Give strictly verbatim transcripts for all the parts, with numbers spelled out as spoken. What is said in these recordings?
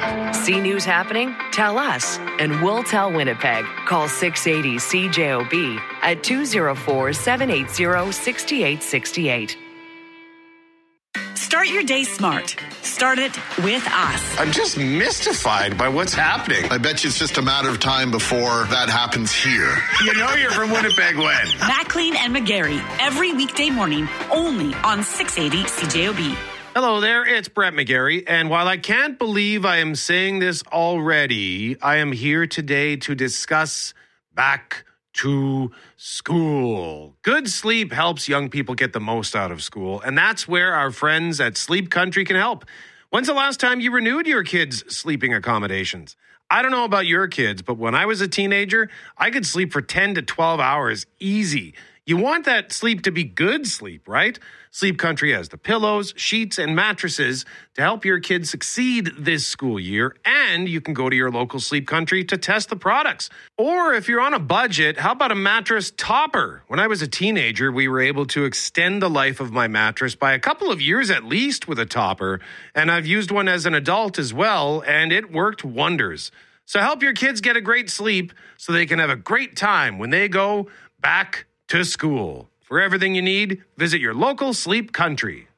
See news happening? Tell us, and we'll tell Winnipeg. Call six eighty C J O B at two oh four, seven eight zero, six eight six eight. Start your day smart. Start it with us. I'm just mystified by what's happening. I bet you it's just a matter of time before that happens here. You know you're from Winnipeg when? Maclean and McGarry, every weekday morning, only on six eighty C J O B. Hello there, it's Brett McGarry, and while I can't believe I am saying this already, I am here today to discuss back to school. Good sleep helps young people get the most out of school, and that's where our friends at Sleep Country can help. When's the last time you renewed your kids' sleeping accommodations? I don't know about your kids, but when I was a teenager, I could sleep for ten to twelve hours easy. You want that sleep to be good sleep, right? Sleep Country has the pillows, sheets, and mattresses to help your kids succeed this school year, and you can go to your local Sleep Country to test the products. Or if you're on a budget, how about a mattress topper? When I was a teenager, we were able to extend the life of my mattress by a couple of years at least with a topper, and I've used one as an adult as well, and it worked wonders. So help your kids get a great sleep so they can have a great time when they go back to school. For everything you need, visit your local Sleep Country.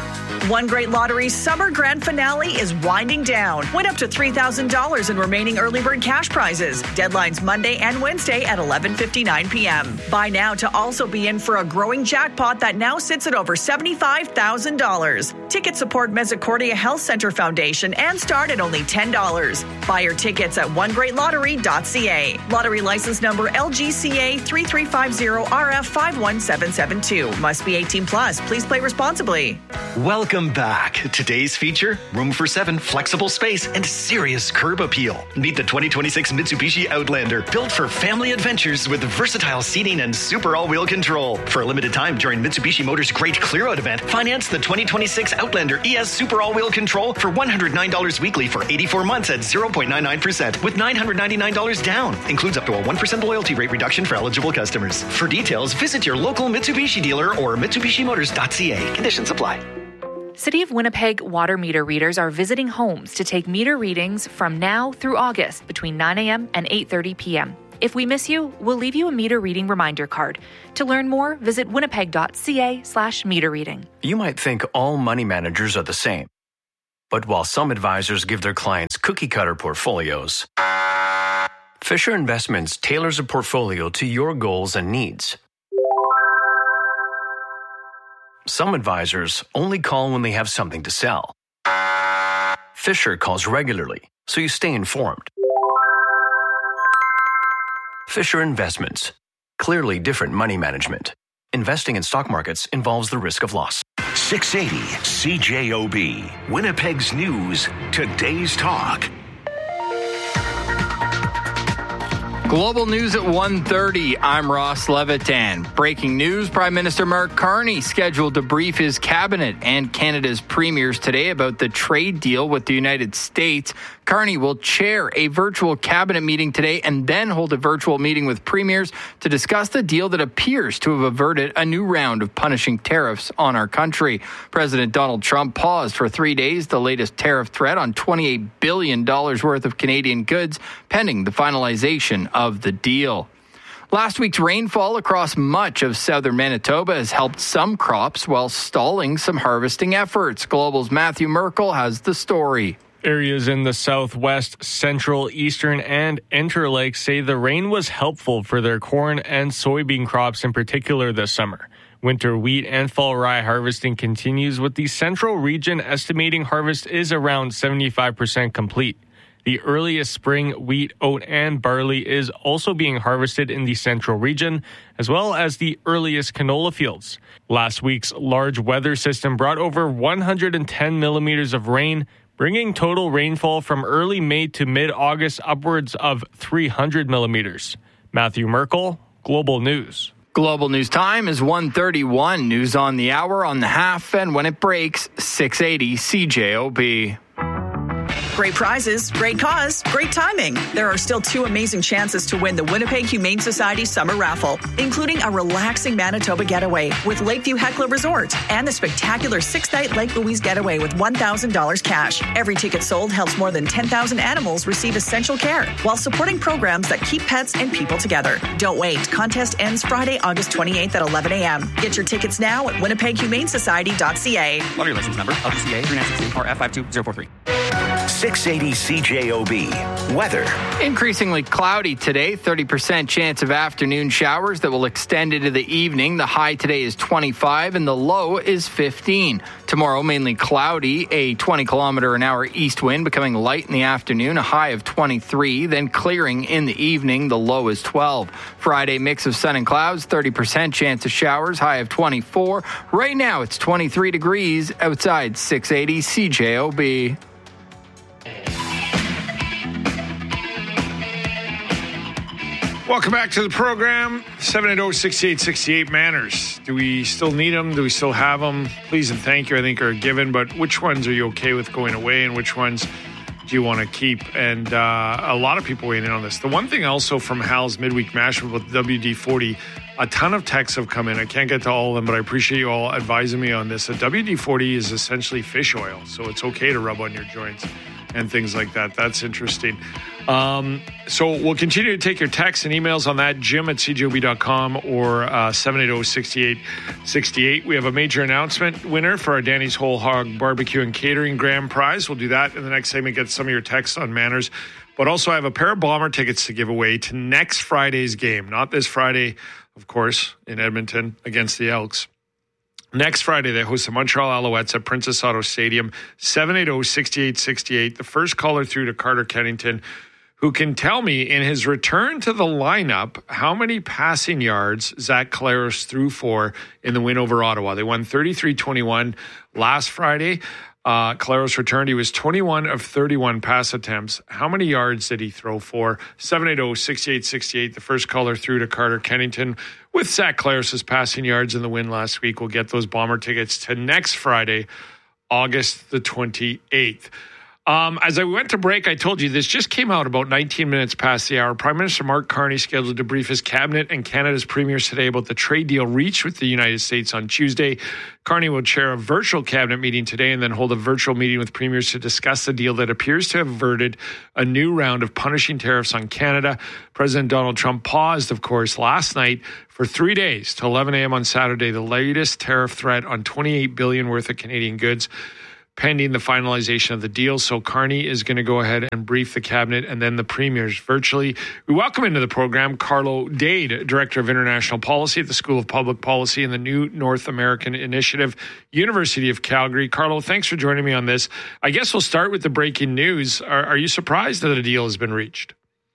One Great Lottery's summer grand finale is winding down. Win up to three thousand dollars in remaining early bird cash prizes. Deadlines Monday and Wednesday at eleven fifty-nine p.m. Buy now to also be in for a growing jackpot that now sits at over seventy-five thousand dollars. Tickets support Misericordia Health Center Foundation and start at only ten dollars. Buy your tickets at one great lottery dot c a. Lottery license number L G C A three three five zero R F five one seven seven two. Must be eighteen plus. Please play responsibly. Welcome back. Today's feature, room for seven, flexible space, and serious curb appeal. Meet the twenty twenty-six Mitsubishi Outlander, built for family adventures with versatile seating and super all-wheel control. For a limited time during Mitsubishi Motors' Great Clear-Out event, finance the twenty twenty-six Outlander E S Super All-Wheel Control for one hundred nine dollars weekly for eighty-four months at zero point nine nine percent with nine hundred ninety-nine dollars down. Includes up to a one percent loyalty rate reduction for eligible customers. For details, visit your local Mitsubishi dealer or mitsubishi motors dot c a. Conditions apply. City of Winnipeg water meter readers are visiting homes to take meter readings from now through August between nine a.m. and eight thirty p.m. If we miss you, we'll leave you a meter reading reminder card. To learn more, visit winnipeg dot c a slash meter reading. You might think all money managers are the same. But while some advisors give their clients cookie-cutter portfolios, Fisher Investments tailors a portfolio to your goals and needs. Some advisors only call when they have something to sell. Fisher calls regularly, so you stay informed. Fisher Investments. Clearly different money management. Investing in stock markets involves the risk of loss. six eighty C J O B. Winnipeg's News. Today's Talk. Global News at one thirty. I'm Ross Levitan. Breaking news, Prime Minister Mark Carney scheduled to brief his cabinet and Canada's premiers today about the trade deal with the United States. Carney will chair a virtual cabinet meeting today and then hold a virtual meeting with premiers to discuss the deal that appears to have averted a new round of punishing tariffs on our country. President Donald Trump paused for three days the latest tariff threat on twenty-eight billion dollars worth of Canadian goods, pending the finalization of the deal. Last week's rainfall across much of southern Manitoba has helped some crops while stalling some harvesting efforts. Global's Matthew Merkel has the story. Areas in the southwest, central, eastern, and Interlake say the rain was helpful for their corn and soybean crops in particular this summer. Winter wheat and fall rye harvesting continues, with the central region estimating harvest is around seventy-five percent complete. The earliest spring wheat, oat, and barley is also being harvested in the central region, as well as the earliest canola fields. Last week's large weather system brought over one hundred ten millimeters of rain, bringing total rainfall from early May to mid-August upwards of three hundred millimeters. Matthew Merkel, Global News. Global News time is one thirty-one. News on the hour, on the half, and when it breaks, six eighty C J O B. Great prizes, great cause, great timing. There are still two amazing chances to win the Winnipeg Humane Society Summer Raffle, including a relaxing Manitoba getaway with Lakeview Heckler Resort and the spectacular six-night Lake Louise getaway with one thousand dollars cash. Every ticket sold helps more than ten thousand animals receive essential care while supporting programs that keep pets and people together. Don't wait. Contest ends Friday, August twenty-eighth at eleven a.m. Get your tickets now at winnipeg humane society dot c a. Lottery license number L G C A three nine six two or F five two zero four three. six eighty C J O B. Weather. Increasingly cloudy today. thirty percent chance of afternoon showers that will extend into the evening. The high today is twenty-five and the low is fifteen. Tomorrow, mainly cloudy. A twenty kilometer an hour east wind becoming light in the afternoon. A high of twenty-three. Then clearing in the evening. The low is twelve. Friday, mix of sun and clouds. thirty percent chance of showers. High of twenty-four. Right now, it's twenty-three degrees outside. six eighty C J O B. Welcome back to the program. seven eight zero, six eight six eight Manners. Do we still need them? Do we still have them? Please and thank you, I think, are a given. But which ones are you okay with going away and which ones do you want to keep? And uh, a lot of people weighing in on this. The one thing also from Hal's midweek mashup with W D forty, a ton of texts have come in. I can't get to all of them, but I appreciate you all advising me on this. A W D forty is essentially fish oil, so it's okay to rub on your joints and things like that. That's interesting. Um, so we'll continue to take your texts and emails on that, jim at c j o b dot com or uh, seven eight zero, six eight six eight. We have a major announcement winner for our Danny's Whole Hog Barbecue and Catering Grand Prize. We'll do that in the next segment, get some of your texts on Manners. But also I have a pair of Bomber tickets to give away to next Friday's game. Not this Friday, of course, in Edmonton against the Elks. Next Friday, they host the Montreal Alouettes at Princess Auto Stadium, seven eight zero, six eight six eight. The first caller through to Carter Kennington, who can tell me in his return to the lineup how many passing yards Zach Collaros threw for in the win over Ottawa. They won thirty-three twenty-one last Friday. Uh, Collaros returned. He was twenty-one of thirty-one pass attempts. How many yards did he throw for? seven eight zero, six eight six eight. The first caller through to Carter Kennington with Zach Collaros' passing yards in the win last week. We'll get those Bomber tickets to next Friday, August the twenty-eighth. Um, as I went to break, I told you this just came out about nineteen minutes past the hour. Prime Minister Mark Carney scheduled to brief his cabinet and Canada's premiers today about the trade deal reached with the United States on Tuesday. Carney will chair a virtual cabinet meeting today and then hold a virtual meeting with premiers to discuss the deal that appears to have averted a new round of punishing tariffs on Canada. President Donald Trump paused, of course, last night for three days to eleven a.m. on Saturday, the latest tariff threat on twenty-eight billion dollars worth of Canadian goods, pending the finalization of the deal. So Carney is going to go ahead and brief the cabinet and then the premiers virtually. We welcome into the program Carlo Dade, Director of International Policy at the School of Public Policy and the New North American Initiative, University of Calgary. Carlo, thanks for joining me on this. I guess we'll start with the breaking news. Are, are you surprised that a deal has been reached?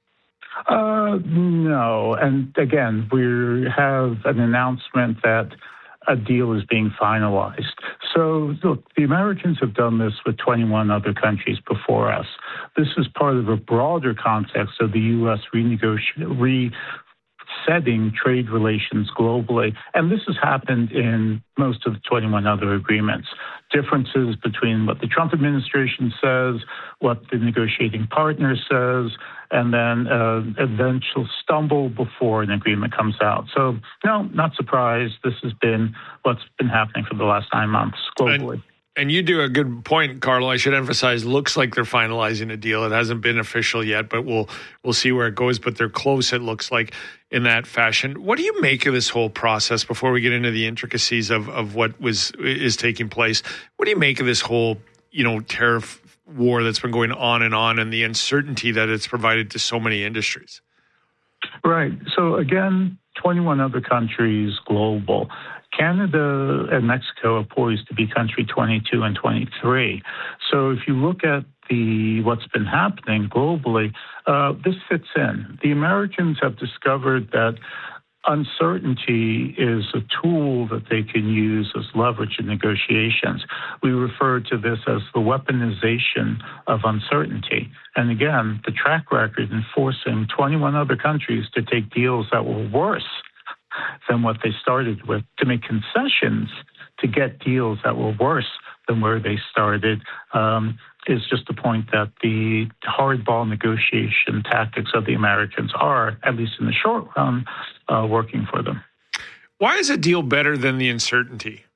Uh, no. And again, we have an announcement that a deal is being finalized. So, look, the Americans have done this with twenty-one other countries before us. This is part of a broader context of the U S renegotiating, resetting trade relations globally. And this has happened in most of the twenty-one other agreements. Differences between what the Trump administration says, what the negotiating partner says, and then uh, eventual stumble before an agreement comes out. So, no, not surprised. This has been what's been happening for the last nine months globally. And, and you do a good point, Carlo. I should emphasize, looks like they're finalizing a deal. It hasn't been official yet, but we'll we'll see where it goes. But they're close, it looks like, in that fashion. What do you make of this whole process before we get into the intricacies of, of what was is taking place? What do you make of this whole, you know, tariff war that's been going on and on and the uncertainty that it's provided to so many industries? Right. So again, twenty-one other countries, global. Canada and Mexico are poised to be country twenty-two and twenty-three. So if you look at the what's been happening globally, uh, this fits in. The Americans have discovered that uncertainty is a tool that they can use as leverage in negotiations. We refer to this as the weaponization of uncertainty. And again, the track record in forcing twenty-one other countries to take deals that were worse than what they started with, to make concessions to get deals that were worse than where they started, um, is just the point that the hardball negotiation tactics of the Americans are, at least in the short run, uh, working for them. Why is a deal better than the uncertainty?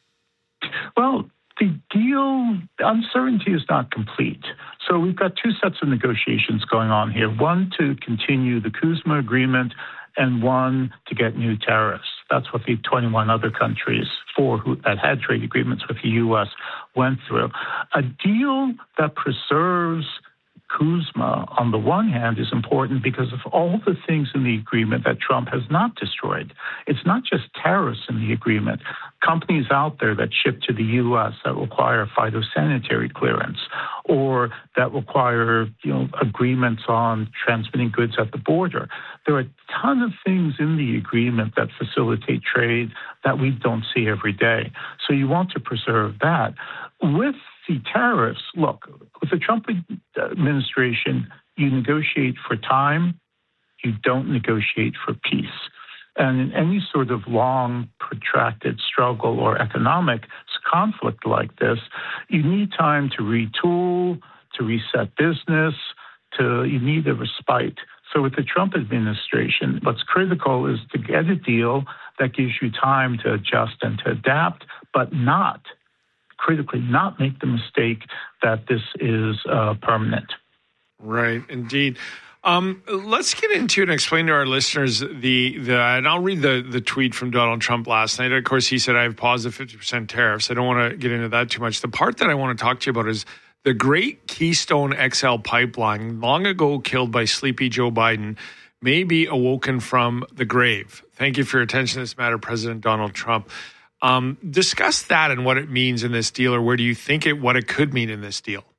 Well, the deal, uncertainty is not complete. So we've got two sets of negotiations going on here. One to continue the Kuzma agreement and one to get new tariffs. That's what the twenty-one other countries, four who, that had trade agreements with the U S, went through. A deal that preserves Kuzma, on the one hand, is important because of all the things in the agreement that Trump has not destroyed. It's not just tariffs in the agreement. Companies out there that ship to the U S that require phytosanitary clearance or that require, you know, agreements on transmitting goods at the border. There are a ton of things in the agreement that facilitate trade that we don't see every day. So you want to preserve that. With the tariffs, look, with the Trump administration, you negotiate for time, you don't negotiate for peace. And in any sort of long, protracted struggle or economic conflict like this, you need time to retool, to reset business, to you need a respite. So with the Trump administration, what's critical is to get a deal that gives you time to adjust and to adapt, but not critically not make the mistake that this is uh, permanent. Right, indeed. Um, let's get into and explain to our listeners the, the and I'll read the, the tweet from Donald Trump last night. Of course, he said, I have positive fifty percent tariffs. I don't want to get into that too much. The part that I want to talk to you about is the great Keystone X L pipeline, long ago killed by sleepy Joe Biden, may be awoken from the grave. Thank you for your attention to this matter, President Donald Trump. Um, discuss that and what it means in this deal, or where do you think it, what it could mean in this deal?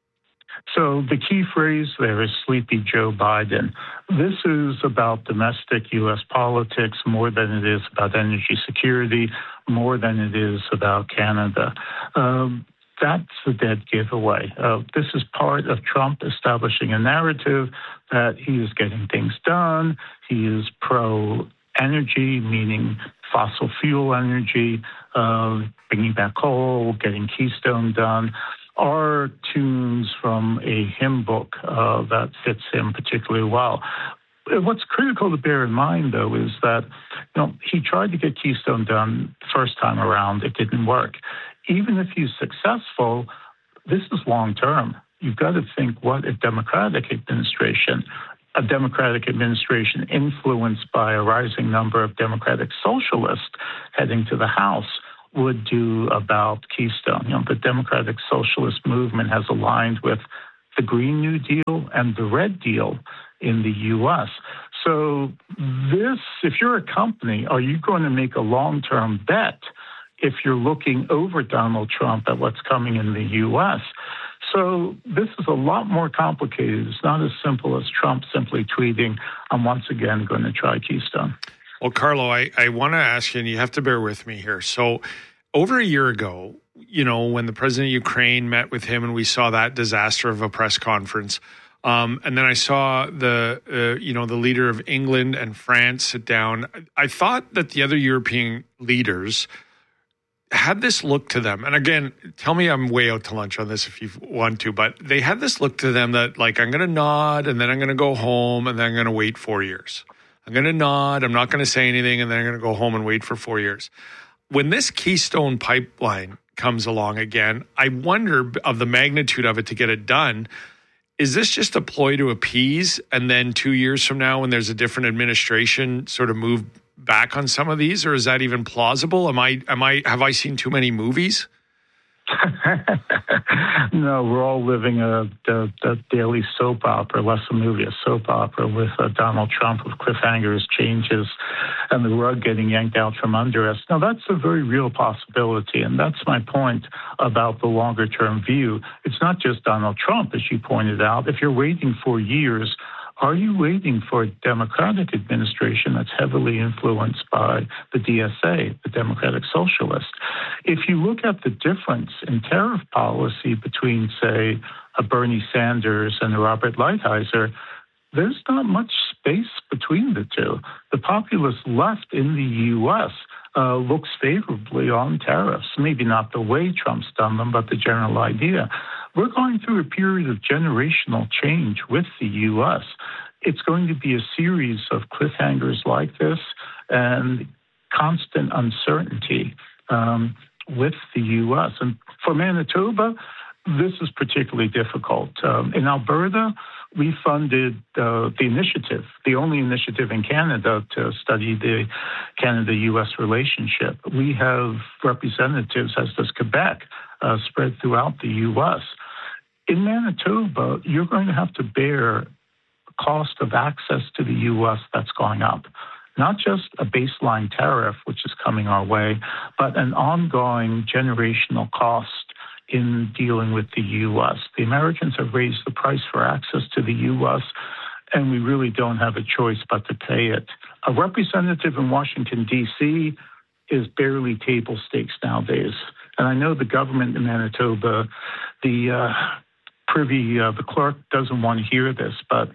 So the key phrase there is sleepy Joe Biden. This is about domestic U S politics more than it is about energy security, more than it is about Canada. Um, that's a dead giveaway. Uh, this is part of Trump establishing a narrative that he is getting things done. He is pro-energy, meaning fossil fuel energy, uh, bringing back coal, getting Keystone done, are tunes from a hymn book uh, that fits him particularly well. What's critical to bear in mind, though, is that you know he tried to get Keystone done the first time around. It didn't work. Even if he's successful, this is long term. You've got to think what a Democratic administration a Democratic administration influenced by a rising number of Democratic socialists heading to the House would do about Keystone. You know, the Democratic Socialist movement has aligned with the Green New Deal and the Red Deal in the U S. So this, if you're a company, are you going to make a long-term bet if you're looking over Donald Trump at what's coming in the U S? So this is a lot more complicated. It's not as simple as Trump simply tweeting, I'm once again going to try Keystone. Well, Carlo, I, I want to ask you, and you have to bear with me here. So over a year ago, you know, when the president of Ukraine met with him and we saw that disaster of a press conference, um, and then I saw the, uh, you know, the leader of England and France sit down, I thought that the other European leaders had this look to them. And again, tell me I'm way out to lunch on this if you want to, but they had this look to them that like, I'm going to nod and then I'm going to go home and then I'm going to wait four years. I'm going to nod. I'm not going to say anything. And then I'm going to go home and wait for four years. When this Keystone pipeline comes along again, I wonder of the magnitude of it to get it done. Is this just a ploy to appease? And then two years from now, when there's a different administration, sort of move back on some of these, or is that even plausible? Am I, am I, have I seen too many movies? No, we're all living a, a, a daily soap opera, less a movie, a soap opera with uh, Donald Trump with cliffhangers, changes, and the rug getting yanked out from under us. Now, that's a very real possibility, and that's my point about the longer-term view. It's not just Donald Trump, as you pointed out. If you're waiting for years, are you waiting for a Democratic administration that's heavily influenced by the D S A, the Democratic Socialists? If you look at the difference in tariff policy between, say, a Bernie Sanders and a Robert Lighthizer, there's not much space between the two. The populist left in the U S uh, looks favorably on tariffs, maybe not the way Trump's done them, but the general idea. we're going through a period of generational change with the U S. It's going to be a series of cliffhangers like this and constant uncertainty um, with the U S. And for Manitoba, this is particularly difficult. Um, in Alberta, we funded uh, the initiative, the only initiative in Canada to study the Canada-U S relationship. We have representatives, as does Quebec, uh, spread throughout the U S. In Manitoba, you're going to have to bear the cost of access to the U S that's going up. Not just a baseline tariff, which is coming our way, but an ongoing generational cost in dealing with the U S. The Americans have raised the price for access to the U S, and we really don't have a choice but to pay it. A representative in Washington, D C is barely table stakes nowadays. And I know the government in Manitoba, the uh, privy, uh, the clerk doesn't want to hear this, but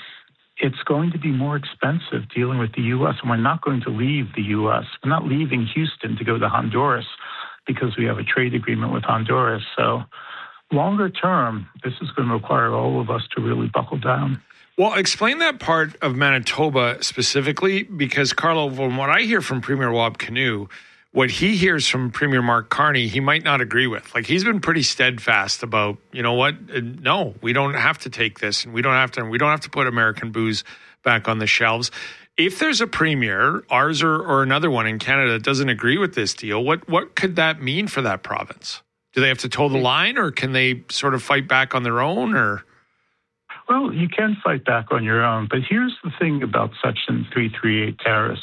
it's going to be more expensive dealing with the U S, and we're not going to leave the U S. We're not leaving Houston to go to Honduras because we have a trade agreement with Honduras. So longer term, this is going to require all of us to really buckle down. Well, explain that part of Manitoba specifically, because, Carlo, from what I hear from Premier Wab Kinew, what he hears from Premier Mark Carney, he might not agree with. Like, he's been pretty steadfast about, you know what, no, we don't have to take this, and we don't have to, we don't have to put American booze back on the shelves. If there's a premier, ours or, or another one in Canada, that doesn't agree with this deal, what what could that mean for that province? Do they have to toe the line, or can they sort of fight back on their own? Or Well, you can fight back on your own, but here's the thing about Section three thirty-eight tariffs.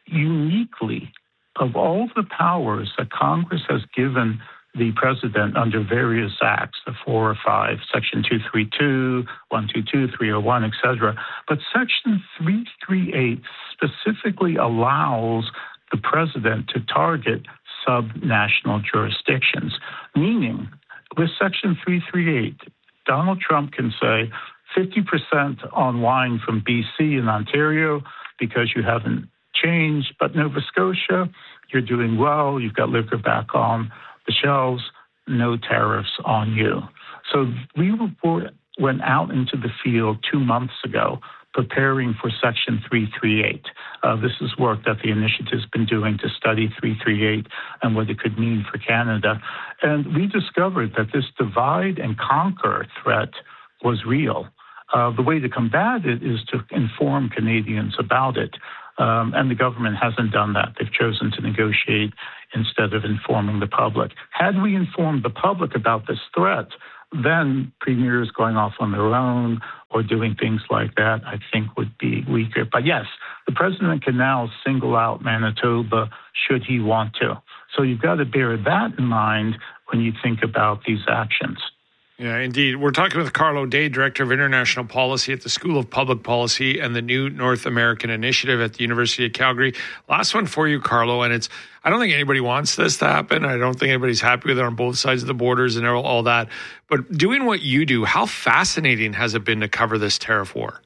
Uniquely, of all the powers that Congress has given the president under various acts, the four or five, Section two thirty-two, one twenty-two, three oh one, et cetera. But Section three thirty-eight specifically allows the president to target subnational jurisdictions, meaning with Section three thirty-eight, Donald Trump can say fifty percent on wine from B C and Ontario because you haven't changed, but Nova Scotia, you're doing well, you've got liquor back on the shelves, no tariffs on you. So we went out into the field two months ago preparing for Section three thirty-eight. Uh, this is work that the initiative's been doing to study three thirty-eight and what it could mean for Canada. And we discovered that this divide and conquer threat was real. Uh, the way to combat it is to inform Canadians about it. Um, and the government hasn't done that. They've chosen to negotiate instead of informing the public. Had we informed the public about this threat, then premiers going off on their own or doing things like that, I think would be weaker. But yes, the president can now single out Manitoba should he want to. So you've got to bear that in mind when you think about these actions. Yeah, indeed. We're talking with Carlo Day, Director of International Policy at the School of Public Policy and the New North American Initiative at the University of Calgary. Last one for you, Carlo, and it's, I don't think anybody wants this to happen. I don't think anybody's happy with it on both sides of the borders and all, all that. But doing what you do, how fascinating has it been to cover this tariff war?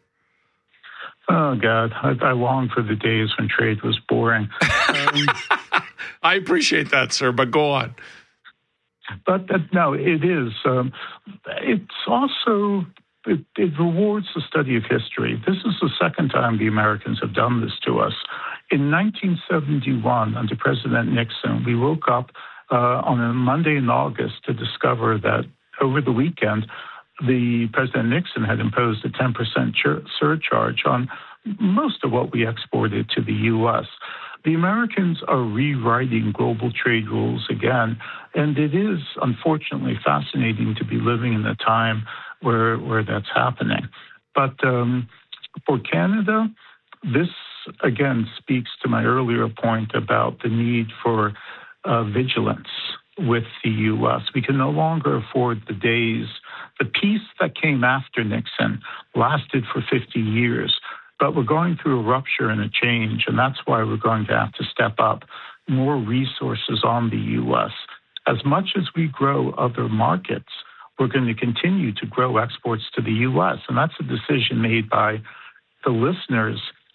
Oh, God, I, I long for the days when trade was boring. Um, I appreciate that, sir, but go on. But uh, no, it is. Um, it's also, it, it rewards the study of history. This is the second time the Americans have done this to us. In nineteen seventy-one, under President Nixon, we woke up uh, on a Monday in August to discover that over the weekend, the President Nixon had imposed a ten percent ch- surcharge on most of what we exported to the U S. The Americans are rewriting global trade rules again, and it is unfortunately fascinating to be living in a time where where that's happening. But um, for Canada, this again speaks to my earlier point about the need for uh, vigilance with the U S. We can no longer afford the days. The peace that came after Nixon lasted for fifty years. But we're going through a rupture and a change, and that's why we're going to have to step up more resources on the U S. As much as we grow other markets, we're going to continue to grow exports to the U S, and that's a decision made by the listeners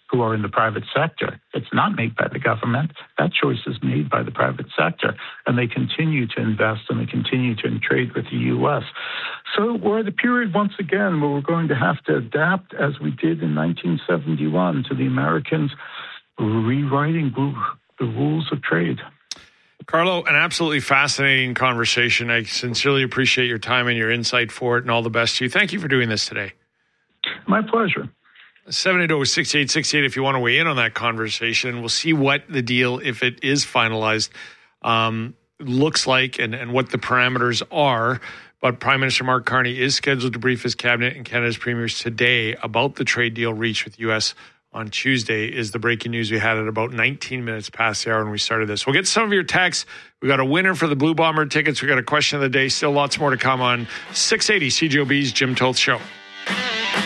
who are in the private sector. It's not made by the government. That choice is made by the private sector. And they continue to invest and they continue to trade with the U S. So we're at a period, once again, where we're going to have to adapt, as we did in nineteen seventy-one, to the Americans rewriting the rules of trade. Carlo, an absolutely fascinating conversation. I sincerely appreciate your time and your insight for it, and all the best to you. Thank you for doing this today. My pleasure. seven eight zero, six eight six eight if you want to weigh in on that conversation. We'll see what the deal, if it is finalized, um, looks like and, and what the parameters are. But Prime Minister Mark Carney is scheduled to brief his cabinet and Canada's premiers today about the trade deal reached with the U S on Tuesday, is the breaking news we had at about nineteen minutes past the hour when we started this. We'll get some of your texts. We got a winner for the Blue Bomber tickets. We got a question of the day. Still lots more to come on six eighty C J O B's Jim Toth Show.